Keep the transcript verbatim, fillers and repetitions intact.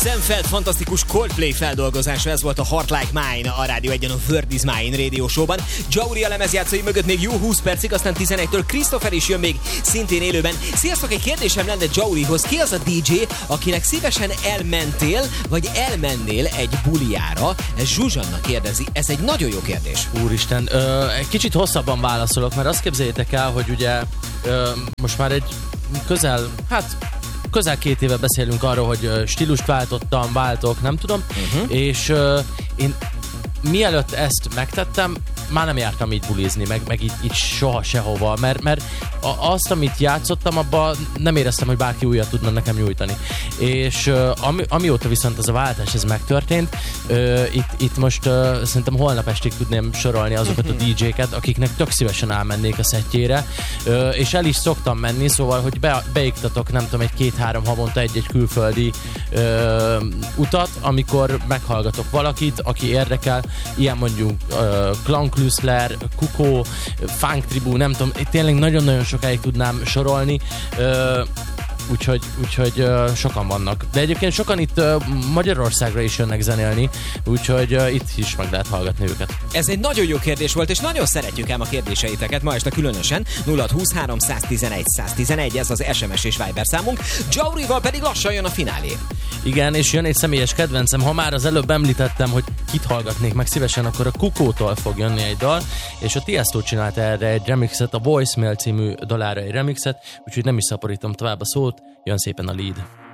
Zenfeld fantasztikus Coldplay feldolgozása, ez volt a Heart Like Mine a Rádió egyen a Word is Mine Radio Show-ban. Jauri a lemezjátszói mögött még jó húsz percig, aztán tizenegytől Christopher is jön még szintén élőben. Sziasztok, egy kérdésem lenne Jaurihoz. Ki az a dé dzsé, akinek szívesen elmentél, vagy elmennél egy buliára? Ez Zsuzsanna kérdezi. Ez egy nagyon jó kérdés. Úristen, ö, egy kicsit hosszabban válaszolok, mert azt képzeljétek el, hogy ugye ö, most már egy közel, hát közel két éve beszélünk arról, hogy stílust váltottam, váltok, nem tudom, uh-huh. és uh, én mielőtt ezt megtettem, már nem jártam így bulizni, meg, meg így, így soha sehova, mert, mert a, azt, amit játszottam, abban nem éreztem, hogy bárki újat tudna nekem nyújtani. És uh, ami, amióta viszont ez a váltás ez megtörtént, uh, itt, itt most uh, szerintem holnap estig tudném sorolni azokat a dé dzséket, akiknek tök szívesen elmennék a szettjére, uh, és el is szoktam menni, szóval, hogy be, beiktatok, nem tudom, egy két-három havonta egy-egy külföldi uh, utat, amikor meghallgatok valakit, aki érdekel, ilyen mondjuk uh, Clown Klusler, Kukó, Funk Tribu, nem tudom, tényleg nagyon-nagyon sokáig tudnám sorolni, uh, úgyhogy, úgyhogy uh, sokan vannak. De egyébként sokan itt uh, Magyarországra is jönnek zenélni, úgyhogy uh, itt is meg lehet hallgatni őket. Ez egy nagyon jó kérdés volt, és nagyon szeretjük ám a kérdéseiteket ma este különösen. nulla húsz három tizenegy száz tizenegy, ez az es em es és Viber számunk. Jaurival pedig lassan jön a finálé. Igen, és jön egy személyes kedvencem. Ha már az előbb említettem, hogy kit hallgatnék meg szívesen, akkor a Kukótól fog jönni egy dal, és a Tiesto csinált erre egy remixet, a Voicemail című dalára egy remixet, úgyhogy nem is szaporítom tovább a szót, jön szépen a lead.